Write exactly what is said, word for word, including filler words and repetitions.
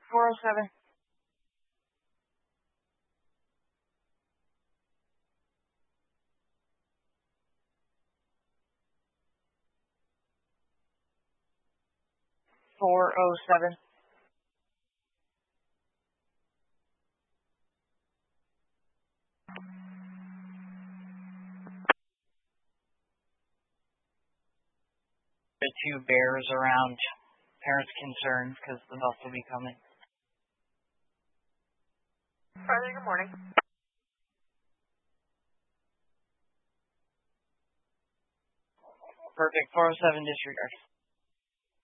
four oh seven. four oh seven. The two bears around. Parents concerned because the bus will be coming. Father, good morning. Perfect. four oh seven disregard.